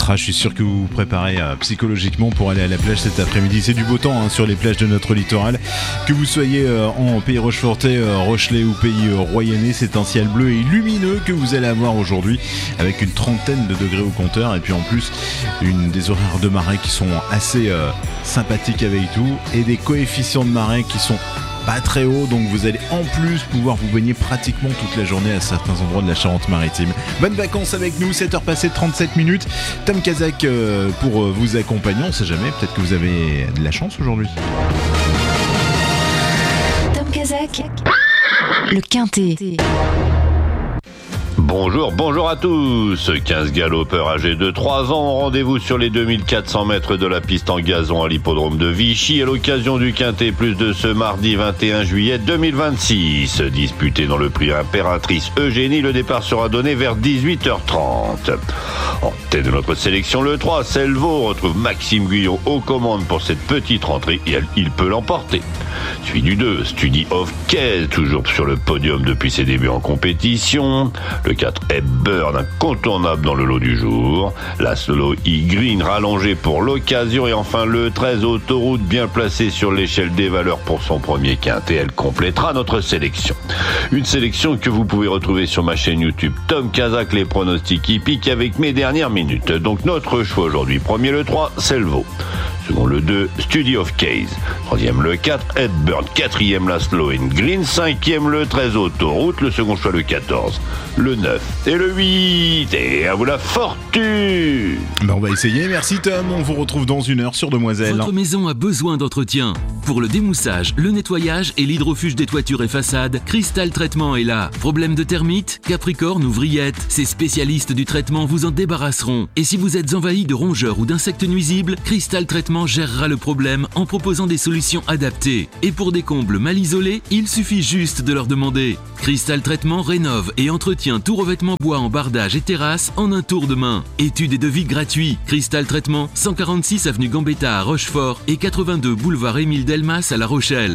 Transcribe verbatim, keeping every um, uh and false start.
Ah, je suis sûr que vous vous préparez euh, psychologiquement pour aller à la plage cet après-midi. C'est du beau temps hein, sur les plages de notre littoral. Que vous soyez euh, en pays rochefortais, euh, Rochelet ou pays euh, royannais, c'est un ciel bleu et lumineux que vous allez avoir aujourd'hui avec une trentaine de degrés au compteur et puis en plus une des horaires de marée qui sont assez euh, sympathiques avec tout et des coefficients de marée qui sont pas très haut, donc vous allez en plus pouvoir vous baigner pratiquement toute la journée à certains endroits de la Charente-Maritime. Bonnes vacances avec nous, sept heures passées de trente-sept minutes. Tom Kazak euh, pour euh, vous accompagner, on sait jamais, peut-être que vous avez de la chance aujourd'hui. Tom Kazak, le Quintet. Bonjour, bonjour à tous. quinze galopeurs âgés de trois ans ont rendez-vous sur les deux mille quatre cents mètres de la piste en gazon à l'hippodrome de Vichy à l'occasion du Quintet Plus de ce mardi vingt et un juillet deux mille vingt-six. Disputé dans le prix Impératrice Eugénie, le départ sera donné vers dix-huit heures trente. En tête de notre sélection, le trois, Selvo, retrouve Maxime Guyot aux commandes pour cette petite rentrée et il peut l'emporter. Suivi du deux, Study of Case, toujours sur le podium depuis ses débuts en compétition. Le quatre, Hepburn, incontournable dans le lot du jour. La Solo E-Green, rallongée pour l'occasion. Et enfin le treize, Autoroute, bien placée sur l'échelle des valeurs pour son premier quintet. Elle complétera notre sélection. Une sélection que vous pouvez retrouver sur ma chaîne YouTube Tom Kazak, les pronostics hippiques avec mes dernières minutes. Donc notre choix aujourd'hui, premier le trois, Selvo. Second le deux, Study of Case. Troisième le quatre, Hepburn. Quatrième la Slow and Green. Cinquième le treize, Autoroute. Le second choix le quatorze, le neuf et le huit. Et à vous la fortune. Ben on va essayer, merci Tom. On vous retrouve dans une heure sur Demoiselle. Votre maison a besoin d'entretien. Pour le démoussage, le nettoyage et l'hydrofuge des toitures et façades, Cristal Traitement est là. Problème de termites, capricorne ou vrillettes, ces spécialistes du traitement vous en débarrasseront. Et si vous êtes envahi de rongeurs ou d'insectes nuisibles, Cristal Traitement gérera le problème en proposant des solutions adaptées. Et pour des combles mal isolés, il suffit juste de leur demander. Cristal Traitement rénove et entretient tout revêtement bois en bardage et terrasse en un tour de main. Études et devis gratuits. Cristal Traitement, cent quarante-six avenue Gambetta à Rochefort et quatre-vingt-deux boulevard Émile Delmas à La Rochelle.